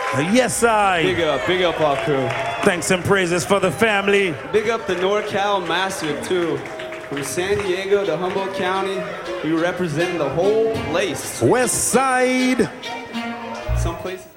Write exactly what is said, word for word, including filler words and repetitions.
Yes, I. Big up, big up our crew. Thanks and praises for the family. Big up the NorCal Massive too. From San Diego to Humboldt County, we represent the whole place. West Side. Some places.